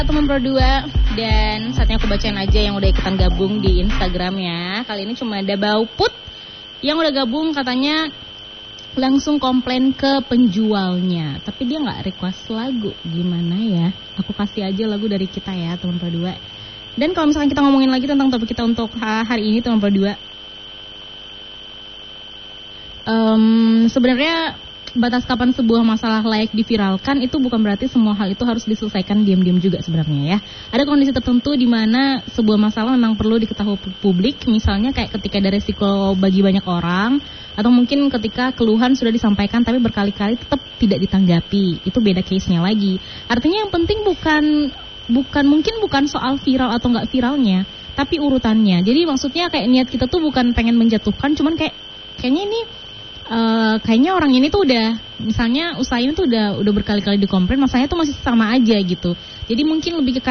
Teman Pro 2, dan saatnya aku bacain aja yang udah ikutan gabung di Instagram ya. Kali ini cuma ada Bauput yang udah gabung, katanya langsung komplain ke penjualnya, tapi dia nggak request lagu. Gimana ya? Aku kasih aja lagu dari kita ya, teman Pro 2. Dan kalau misalkan kita ngomongin lagi tentang topik kita untuk hari ini, teman Pro 2, sebenarnya batas kapan sebuah masalah layak diviralkan itu bukan berarti semua hal itu harus diselesaikan diam-diam juga sebenarnya ya. Ada kondisi tertentu di mana sebuah masalah memang perlu diketahui publik, misalnya kayak ketika ada resiko bagi banyak orang, atau mungkin ketika keluhan sudah disampaikan tapi berkali-kali tetap tidak ditanggapi. Itu beda case-nya lagi. Artinya yang penting bukan soal viral atau nggak viralnya, tapi urutannya. Jadi maksudnya kayak niat kita tuh bukan pengen menjatuhkan, cuman kayaknya ini kayaknya orang ini tuh udah, misalnya usaha ini tuh udah berkali-kali dikomplain, masalahnya tuh masih sama aja gitu. Jadi mungkin lebih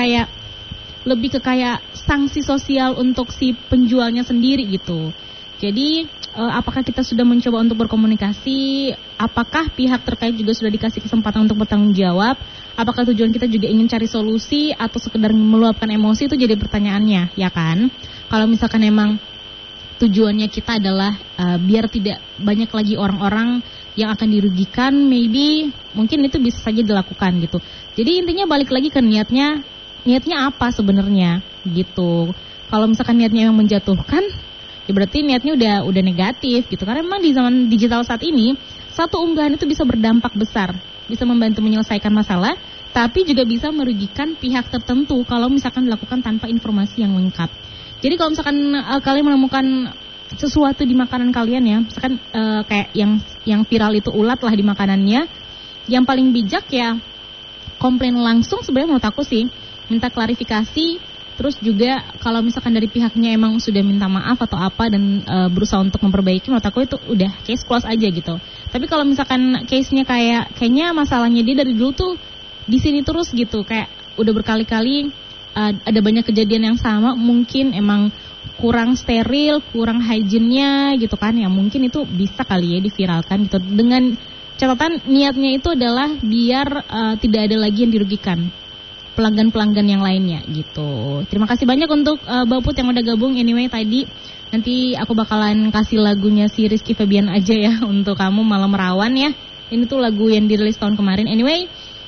ke kayak sanksi sosial untuk si penjualnya sendiri gitu. Jadi apakah kita sudah mencoba untuk berkomunikasi? Apakah pihak terkait juga sudah dikasih kesempatan untuk bertanggung jawab? Apakah tujuan kita juga ingin cari solusi atau sekedar meluapkan emosi? Itu jadi pertanyaannya, ya kan? Kalau misalkan emang tujuannya kita adalah biar tidak banyak lagi orang-orang yang akan dirugikan, mungkin itu bisa saja dilakukan gitu. Jadi intinya balik lagi ke niatnya apa sebenarnya gitu. Kalau misalkan niatnya yang menjatuhkan, ya berarti niatnya udah negatif gitu. Karena memang di zaman digital saat ini, satu unggahan itu bisa berdampak besar, bisa membantu menyelesaikan masalah, tapi juga bisa merugikan pihak tertentu kalau misalkan dilakukan tanpa informasi yang lengkap. Jadi kalau misalkan kalian menemukan sesuatu di makanan kalian ya, misalkan kayak yang viral itu ulat lah di makanannya, yang paling bijak ya komplain langsung sebenarnya menurut aku sih, minta klarifikasi, terus juga kalau misalkan dari pihaknya emang sudah minta maaf atau apa dan berusaha untuk memperbaiki, menurut aku itu udah case close aja gitu. Tapi kalau misalkan case-nya kayaknya masalahnya dia dari dulu tuh di sini terus gitu, kayak udah berkali-kali ada banyak kejadian yang sama, mungkin emang kurang steril, kurang hygiene-nya gitu kan, ya mungkin itu bisa kali ya diviralkan gitu, dengan catatan niatnya itu adalah biar tidak ada lagi yang dirugikan pelanggan-pelanggan yang lainnya gitu. Terima kasih banyak untuk Bauput yang udah gabung. Anyway tadi nanti aku bakalan kasih lagunya si Rizky Febian aja ya untuk kamu, Malam Rawan ya. Ini tuh lagu yang dirilis tahun kemarin. Anyway,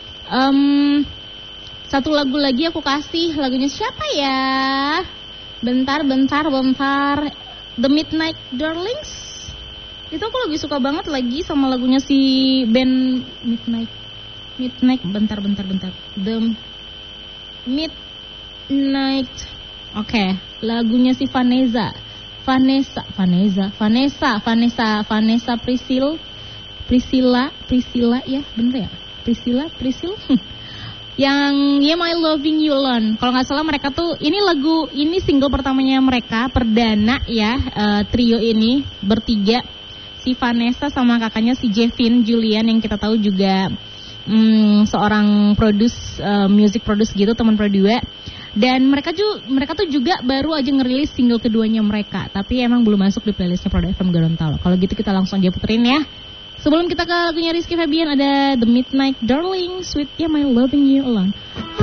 satu lagu lagi aku kasih, lagunya siapa ya? Bentar. The Midnight Darlings. Itu aku lagi suka banget lagi sama lagunya si band Midnight. Bentar. The Midnight. Oke, lagunya si Vanessa Priscilla ya, bener ya? Priscilla. Yang Yeah My Loving You Alone. Kalau nggak salah mereka tuh ini single pertamanya mereka, perdana ya, trio ini bertiga, si Vanessa sama kakaknya si Jevin Julian yang kita tahu juga seorang music produce gitu, teman Pro 2. Dan mereka tuh juga baru aja ngerilis single keduanya mereka, tapi emang belum masuk di playlistnya Pro FM Gorontalo. Kalau gitu kita langsung aja puterin ya. Sebelum kita ke lagunya Rizky Febian, ada The Midnight Darling, Sweet Yeah My Loving You Alone.